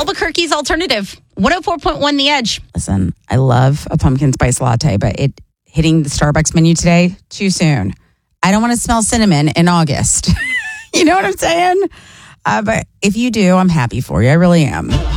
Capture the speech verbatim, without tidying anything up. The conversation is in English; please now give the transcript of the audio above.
Albuquerque's alternative. one oh four point one The Edge. Listen, I love a pumpkin spice latte, but it hitting the Starbucks menu today, too soon. I don't want to smell cinnamon in August. You know what I'm saying? Uh, but if you do, I'm happy for you. I really am.